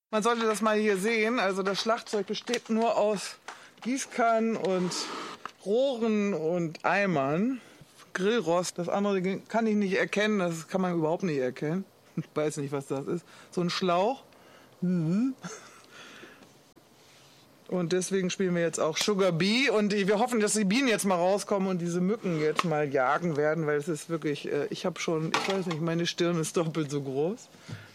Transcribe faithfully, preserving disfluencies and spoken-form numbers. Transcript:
Man sollte das mal hier sehen. Also das Schlagzeug besteht nur aus Gießkannen und Rohren und Eimern. Grillrost, das andere kann ich nicht erkennen. Das kann man überhaupt nicht erkennen. Ich weiß nicht, was das ist. So ein Schlauch. Mhm. Und deswegen spielen wir jetzt auch Sugar Bee. Und wir hoffen, dass die Bienen jetzt mal rauskommen und diese Mücken jetzt mal jagen werden. Weil es ist wirklich, ich habe schon, ich weiß nicht, meine Stirn ist doppelt so groß.